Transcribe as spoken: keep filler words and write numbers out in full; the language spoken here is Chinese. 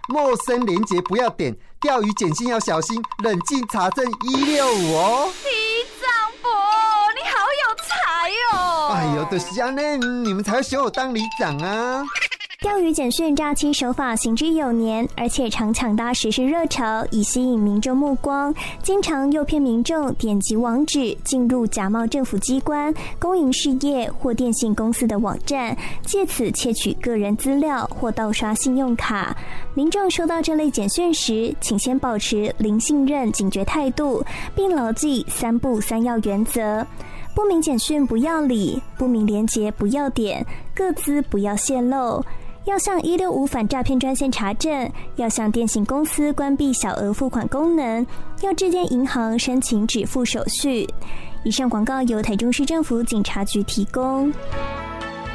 陌生连结不要点，钓鱼简讯要小心，冷静查证一六五哦。 李长博，你好有才哦！ 哎呦，就是这样呢，你们才会选我当里长啊。 钓鱼简讯诈欺手法行之有年，而且常抢搭时事热潮，以吸引民众目光，经常诱骗民众点击网址进入假冒政府机关、公营事业或电信公司的网站，借此窃取个人资料或盗刷信用卡。民众收到这类简讯时，请先保持零信任警觉态度，并牢记三不三要原则。不明简讯不要理，不明连结不要点，个资不要泄露。要向一六五反诈骗专线查证，要向电信公司关闭小额付款功能，要致电银行申请止付手续。以上广告由台中市政府警察局提供。